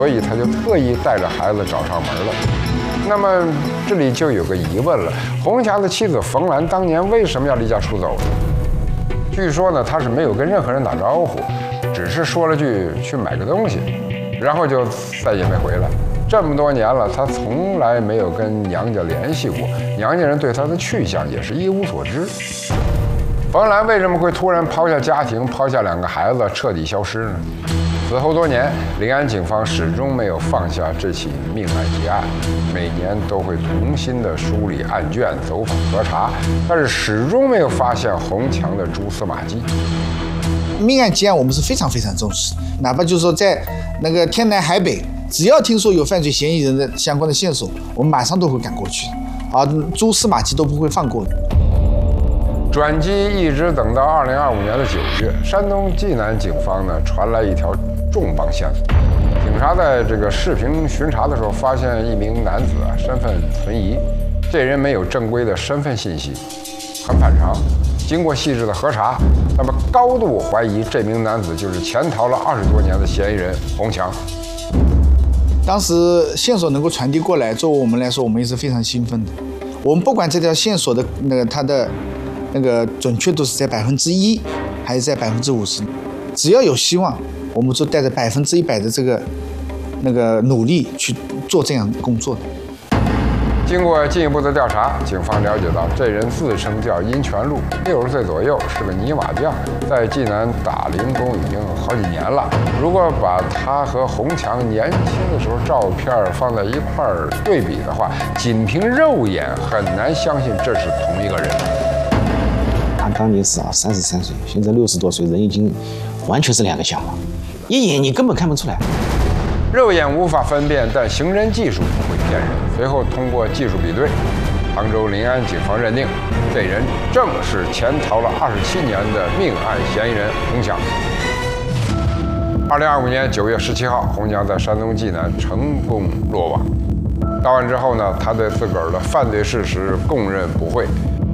所以他就特意带着孩子找上门了。那么这里就有个疑问了：洪强的妻子冯兰当年为什么要离家出走呢？据说呢，他是没有跟任何人打招呼，只是说了句去买个东西，然后就再也没回来。这么多年了，他从来没有跟娘家联系过，娘家人对他的去向也是一无所知。冯兰为什么会突然抛下家庭，抛下2个孩子，彻底消失呢？此后多年，临安警方始终没有放下这起命案结案，每年都会重新的梳理案卷，走访核查，但是始终没有发现洪强的蛛丝马迹。 命案结案我们是非常非常重视，哪怕就是说在那个天南海北，只要听说有犯罪嫌疑人的相关的线索，我们马上都会赶过去，蛛丝马迹都不会放过的。 转机一直等到2025年的9月，山东济南警方呢传来一条重磅线索。警察在这个视频巡查的时候，发现一名男子身份存疑，这人没有正规的身份信息，很反常。经过细致的核查，那么高度怀疑这名男子就是潜逃了20多年的嫌疑人洪强。 当时线索能够传递过来，作为我们来说，我们也是非常兴奋的。我们不管这条线索的它的准确度是在1%还是在50%，只要有希望，我们就带着100%的努力去做这样的工作的。 经过进一步的调查，警方了解到这人自称叫殷全禄，60岁左右，是个泥瓦匠，在济南打零工已经好几年了。如果把他和洪强年轻的时候照片放在一块儿对比的话，仅凭肉眼很难相信这是同一个人。 他当年是33岁，现在60多岁，人已经完全是2个相了，一眼你根本看不出来。 肉眼无法分辨，但刑侦技术不会骗人。随后通过技术比对，杭州临安警方认定，这人正是潜逃了27年的命案嫌疑人洪强。2025年9月17号，洪强在山东济南成功落网。到案之后呢，他对自个儿的犯罪事实供认不讳。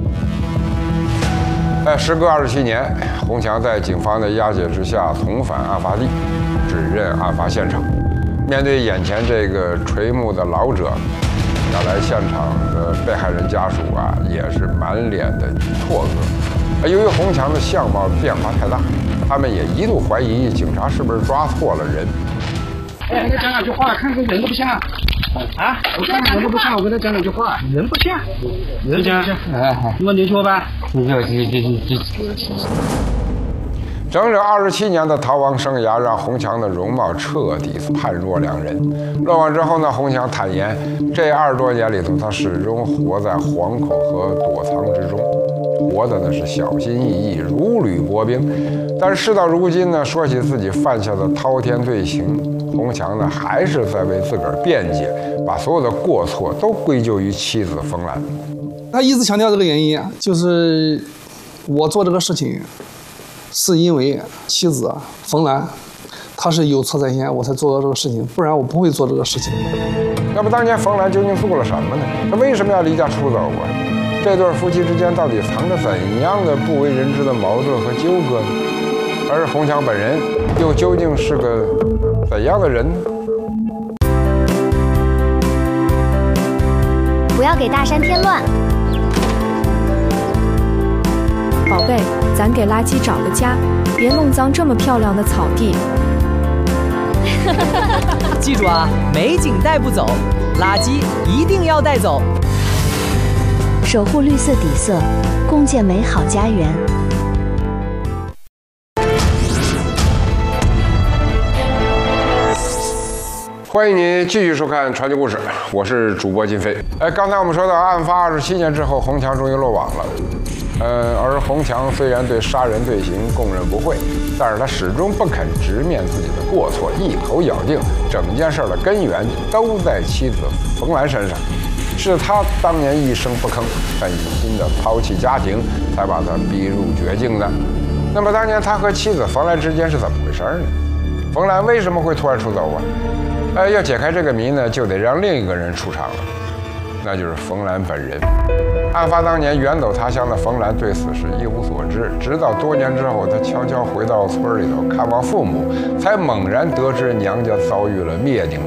时隔27年，洪强在警方的押解之下重返案发地，指认案发现场。面对眼前这个垂暮的老者，赶来现场的被害人家属也是满脸的错愕。由于洪强的相貌变化太大，他们也一度怀疑警察是不是抓错了人。 我跟他讲两句话，看这人都不像啊！我看人都不像，我跟他讲两句话，人不像，人不像。你说吧。 整整27年的逃亡生涯，让洪强的容貌彻底判若两人。落网之后呢，洪强坦言，这20多年里头，他始终活在惶恐和躲藏之中，活的呢是小心翼翼，如履薄冰。但是事到如今呢，说起自己犯下的滔天罪行，洪强呢还是在为自个儿辩解，把所有的过错都归咎于妻子冯兰。 他一直强调这个原因，就是我做这个事情。是因为妻子冯兰，她是有错在先，我才做到这个事情，不然我不会做这个事情。 那么当年冯兰究竟做了什么呢？她为什么要离家出走啊？这对夫妻之间到底藏着怎样的不为人知的矛盾和纠葛呢？而洪强本人又究竟是个怎样的人呢？ 不要给大山添乱。 宝贝，咱给垃圾找个家，别弄脏这么漂亮的草地。 记住啊，美景带不走，垃圾一定要带走。 守护绿色底色，共建美好家园。 欢迎您继续收看《传奇故事》，我是主播金飞。刚才我们说到，案发27年之后，洪强终于落网了。而洪强虽然对杀人罪行供认不讳，但是他始终不肯直面自己的过错，一口咬定整件事的根源都在妻子冯兰身上，是他当年一声不吭，狠心的抛弃家庭，才把他逼入绝境的。那么当年他和妻子冯兰之间是怎么回事呢？冯兰为什么会突然出走啊？要解开这个谜呢，就得让另一个人出场了。 那就是冯兰本人。案发当年，远走他乡的冯兰对此事一无所知，直到多年之后，他悄悄回到村里头看望父母，才猛然得知娘家遭遇了灭顶